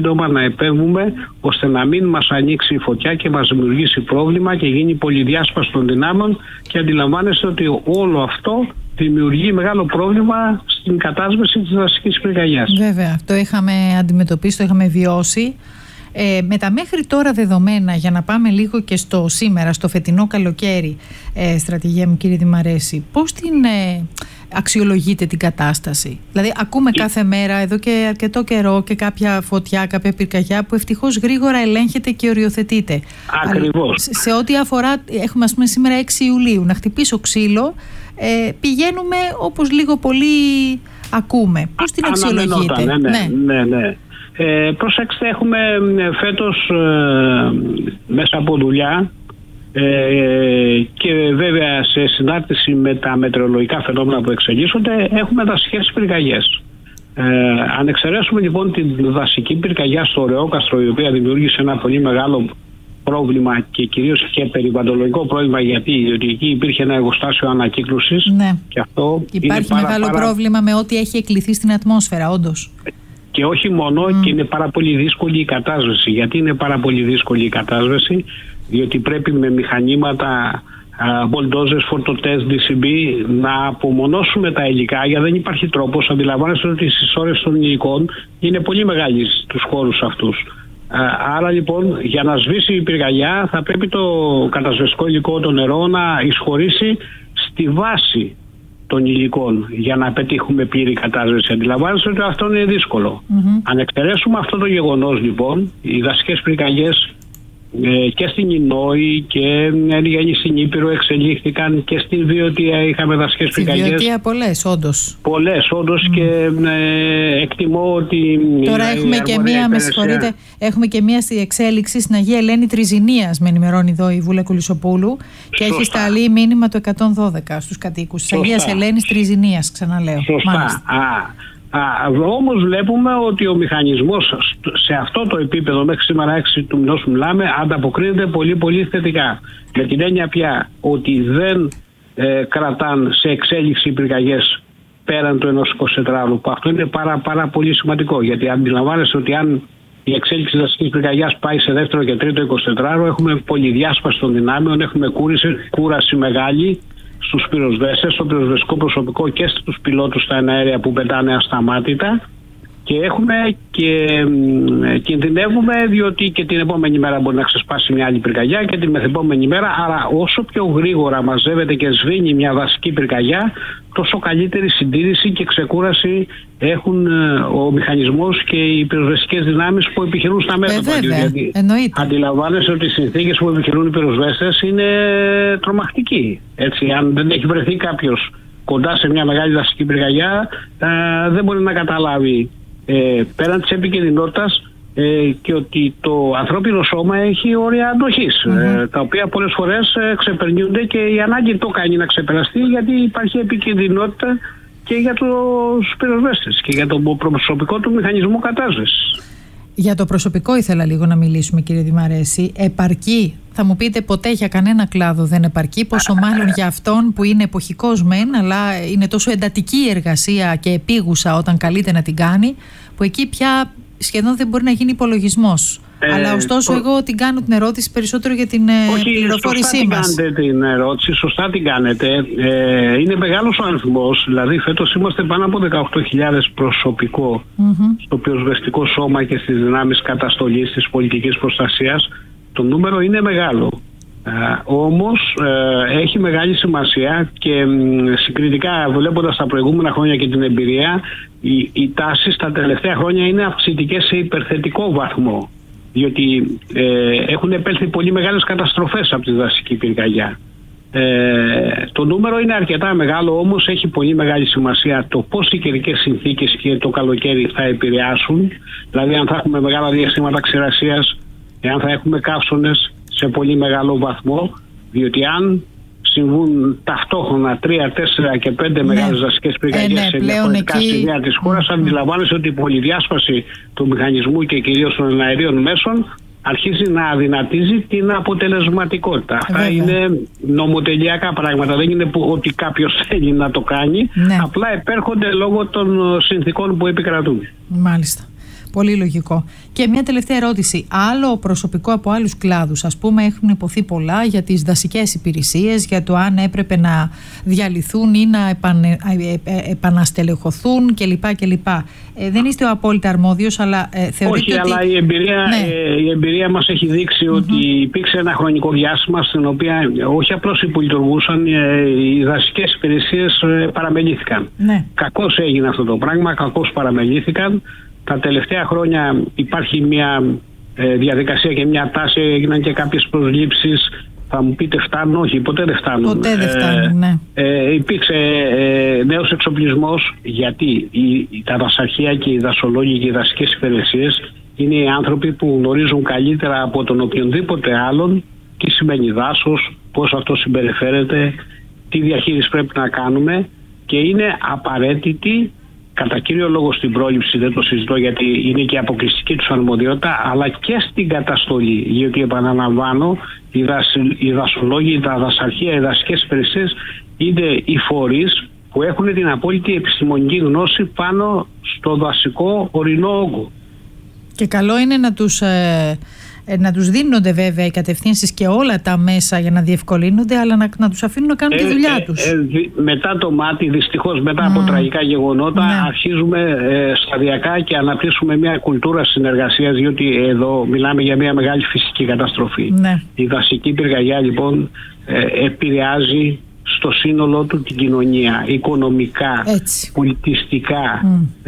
σύντομα να επέμβουμε ώστε να μην μας ανοίξει η φωτιά και μας δημιουργήσει πρόβλημα και γίνει πολυδιάσπαση των δυνάμεων, και αντιλαμβάνεστε ότι όλο αυτό δημιουργεί μεγάλο πρόβλημα στην κατάσβεση της δασικής πυρκαγιάς. Βέβαια, το είχαμε αντιμετωπίσει, το είχαμε βιώσει. Με τα μέχρι τώρα δεδομένα, για να πάμε λίγο και στο σήμερα, στο φετινό καλοκαίρι, στρατηγέ μου κύριε Δημαρέση, πώς την αξιολογείτε την κατάσταση? Δηλαδή ακούμε κάθε μέρα εδώ και αρκετό καιρό και κάποια φωτιά, κάποια πυρκαγιά που ευτυχώς γρήγορα ελέγχεται και οριοθετείται. Ακριβώς. Σε ό,τι αφορά, έχουμε ας πούμε σήμερα 6 Ιουλίου, να χτυπήσω ξύλο, πηγαίνουμε όπως λίγο πολύ ακούμε. Πώς την αξιολογείτε? Ναι. Προσέξτε, έχουμε φέτος μέσα από δουλειά και βέβαια σε συνάρτηση με τα μετεωρολογικά φαινόμενα που εξελίσσονται, έχουμε δασικές πυρκαγιές. Αν εξαιρέσουμε λοιπόν την δασική πυρκαγιά στο Ρεόκαστρο, η οποία δημιούργησε ένα πολύ μεγάλο πρόβλημα και κυρίως και περιβαλλοντολογικό πρόβλημα, γιατί εκεί υπήρχε ένα εργοστάσιο ανακύκλωσης. Ναι. Και αυτό υπάρχει μεγάλο πρόβλημα με ό,τι έχει εκκληθεί στην ατμόσφαιρα, όντως. Και όχι μόνο, και είναι πάρα πολύ δύσκολη η κατάσβεση. Γιατί είναι πάρα πολύ δύσκολη η κατάσβεση? Διότι πρέπει με μηχανήματα, μπολντόζες, φορτωτές, DCB να απομονώσουμε τα υλικά, γιατί δεν υπάρχει τρόπος. Αντιλαμβάνεστε ότι οι συσσόρες των υλικών είναι πολύ μεγάλοι στους χώρους αυτούς. Άρα λοιπόν, για να σβήσει η πυρκαγιά θα πρέπει το κατασβεστικό υλικό, το νερό, να εισχωρήσει στη βάση των υλικών για να πετύχουμε πλήρη κατάσβεση. Αντιλαμβάνεστε ότι αυτό είναι δύσκολο. Αν εξαιρέσουμε αυτό το γεγονός λοιπόν, οι δασικές πυρκαγιές και στην Ινόη και στην Ήπειρο εξελίχθηκαν, και στην Βιωτία είχαμε δασικές πυρκαγιές. Στη Βιωτία πολλές όντως. Και εκτιμώ ότι τώρα έχουμε και μία, με συγχωρείτε, έχουμε και μία στη εξέλιξη στην Αγία Ελένη Τριζηνίας, με ενημερώνει εδώ η Βούλα Κουλισσοπούλου, και έχει σταλεί μήνυμα το 112 στους κατοίκους της Αγίας Ελένης Τριζηνίας, ξαναλέω. Σωστά. Όμως βλέπουμε ότι ο μηχανισμός σε αυτό το επίπεδο μέχρι σήμερα 6 του μηνός που μιλάμε ανταποκρίνεται πολύ πολύ θετικά, με την έννοια πια ότι δεν κρατάν σε εξέλιξη πυρκαγιές πέραν του 24ωρου, που αυτό είναι πάρα πολύ σημαντικό, γιατί αντιλαμβάνεστε ότι αν η εξέλιξη δασικής πυρκαγιάς πάει σε δεύτερο και τρίτο 24ωρο, έχουμε πολυδιάσπαση των δυνάμεων, έχουμε κούραση μεγάλη στους πυροσβέστες, στο πυροσβεστικό προσωπικό και στους πιλότους στα εναέρια που πετάνε ασταμάτητα, και έχουμε και κινδυνεύουμε διότι και την επόμενη μέρα μπορεί να ξεσπάσει μια άλλη πυρκαγιά και την μεθεπόμενη μέρα. Άρα όσο πιο γρήγορα μαζεύεται και σβήνει μια δασική πυρκαγιά, τόσο καλύτερη συντήρηση και ξεκούραση έχουν ο μηχανισμός και οι πυροσβεστικές δυνάμεις που επιχειρούν στα μέτωπα. Γιατί αντιλαμβάνεσαι ότι οι συνθήκες που επιχειρούν οι πυροσβέστες είναι τρομακτικοί. Έτσι, αν δεν έχει βρεθεί κάποιος κοντά σε μια μεγάλη δασική πυρκαγιά, δεν μπορεί να καταλάβει πέραν της επικινδυνότητας και ότι το ανθρώπινο σώμα έχει όρια αντοχής, τα οποία πολλές φορές ξεπερνιούνται, και η ανάγκη το κάνει να ξεπεραστεί, γιατί υπάρχει επικινδυνότητα και για τους πυροσβέστες και για το προσωπικό του μηχανισμό κατάσβεσης. Για το προσωπικό ήθελα λίγο να μιλήσουμε, κύριε Δημαρέση. Επαρκεί? Θα μου πείτε, ποτέ για κανένα κλάδο δεν επαρκεί, πόσο μάλλον για αυτόν που είναι εποχικός μεν, αλλά είναι τόσο εντατική η εργασία και επίγουσα όταν καλείται να την κάνει, που εκεί πια σχεδόν δεν μπορεί να γίνει υπολογισμός. Αλλά ωστόσο εγώ την κάνω την ερώτηση περισσότερο για την πληροφόρησή μας. Σωστά την κάνετε την ερώτηση, σωστά την κάνετε. Είναι μεγάλος ο αριθμός, δηλαδή φέτος είμαστε πάνω από 18.000 προσωπικό στο πυροσβεστικό σώμα και στις δυνάμεις καταστολής της πολιτικής προστασίας. Το νούμερο είναι μεγάλο. Όμως έχει μεγάλη σημασία, και συγκριτικά βλέποντας τα προηγούμενα χρόνια και την εμπειρία, οι τάσεις τα τελευταία χρόνια είναι αυξητικές σε υπερθετικό βαθμό, διότι έχουν επέλθει πολύ μεγάλες καταστροφές από τη δασική πυρκαγιά. Το νούμερο είναι αρκετά μεγάλο, όμως έχει πολύ μεγάλη σημασία το πώς οι καιρικές συνθήκες και το καλοκαίρι θα επηρεάσουν, δηλαδή αν θα έχουμε μεγάλα διαστήματα ξηρασίας, εάν θα έχουμε καύσωνες σε πολύ μεγάλο βαθμό, διότι αν συμβούν ταυτόχρονα 3, 4 και 5 μεγάλες δασικές πυρκαγιές σε διαφορετικά σημεία της χώρας, αντιλαμβάνεσαι ότι η πολυδιάσπαση του μηχανισμού και κυρίως των εναερίων μέσων αρχίζει να αδυνατίζει την αποτελεσματικότητα. Αυτά είναι νομοτελειακά πράγματα, δεν είναι ότι κάποιος θέλει να το κάνει, απλά επέρχονται λόγω των συνθήκων που επικρατούν. Μάλιστα. Πολύ λογικό. Και μια τελευταία ερώτηση. Άλλο προσωπικό από άλλους κλάδους, ας πούμε, έχουν υποθεί πολλά για τις δασικές υπηρεσίες, για το αν έπρεπε να διαλυθούν ή να επαναστελεχωθούν κλπ. Δεν είστε ο απόλυτα αρμόδιος, αλλά θεωρείτε όχι, αλλά η εμπειρία μας έχει δείξει ότι υπήρξε ένα χρονικό διάστημα στην οποία όχι απλώς υπολειτουργούσαν, οι δασικές υπηρεσίες παραμελήθηκαν. Ναι. Κακώς έγινε αυτό το πράγμα, κακώς παραμελήθηκαν. Τα τελευταία χρόνια υπάρχει μια διαδικασία και μια τάση, έγιναν και κάποιες προσλήψεις. Θα μου πείτε φτάνουν? Όχι, ποτέ δεν φτάνουν. Ποτέ δεν φτάνουν, ναι. Υπήρξε νέος εξοπλισμός, γιατί τα δασαρχεία και οι δασολόγοι και οι δασικές υπηρεσίες είναι οι άνθρωποι που γνωρίζουν καλύτερα από τον οποιονδήποτε άλλον τι σημαίνει δάσος, πώς αυτό συμπεριφέρεται, τι διαχείριση πρέπει να κάνουμε, και είναι απαραίτητη κατά κύριο λόγο στην πρόληψη, δεν το συζητώ γιατί είναι και αποκλειστική τους αρμοδιότητα, αλλά και στην καταστολή. Γιατί επαναλαμβάνω, οι δασολόγοι, τα δασαρχεία, οι δασικές υπηρεσίες είναι οι φορείς που έχουν την απόλυτη επιστημονική γνώση πάνω στο δασικό ορεινό όγκο. Και καλό είναι να τους δίνονται βέβαια οι κατευθύνσεις και όλα τα μέσα για να διευκολύνονται, αλλά να τους αφήνουν να κάνουν τη δουλειά τους. Μετά το μάτι, δυστυχώς μετά από τραγικά γεγονότα, αρχίζουμε σταδιακά και αναπτύσσουμε μια κουλτούρα συνεργασίας, διότι εδώ μιλάμε για μια μεγάλη φυσική καταστροφή. Ναι. Η δασική πυρκαγιά λοιπόν επηρεάζει στο σύνολό του την κοινωνία, οικονομικά, πολιτιστικά,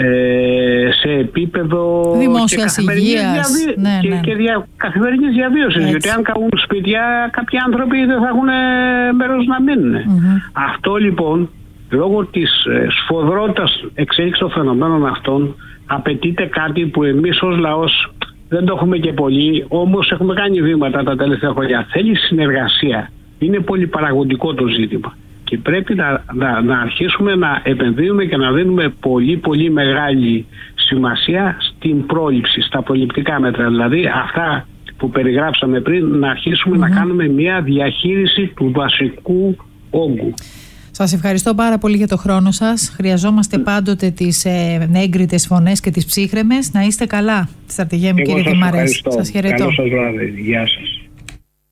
σε επίπεδο δημόσιας υγείας και καθημερινής διαβίωσης. Γιατί αν καούν σπίτια, κάποιοι άνθρωποι δεν θα έχουν μέρος να μείνουν. Αυτό λοιπόν, λόγω της σφοδρότητας εξέλιξης των φαινομένων αυτών, απαιτείται κάτι που εμείς ως λαός δεν το έχουμε και πολύ, όμως έχουμε κάνει βήματα τα τελευταία χρόνια. Θέλει συνεργασία. Είναι πολυπαραγωγικό το ζήτημα και πρέπει να αρχίσουμε να επενδύουμε και να δίνουμε πολύ πολύ μεγάλη σημασία στην πρόληψη, στα προληπτικά μέτρα. Δηλαδή αυτά που περιγράψαμε πριν, να αρχίσουμε να κάνουμε μια διαχείριση του δασικού όγκου. Σας ευχαριστώ πάρα πολύ για το χρόνο σας. Χρειαζόμαστε πάντοτε τις έγκριτες φωνές και τις ψύχρεμες. Να είστε καλά, στρατηγέ μου, κύριε Δημαρέση. Σας χαιρετώ. Καλό σας βράδυ. Γεια σας.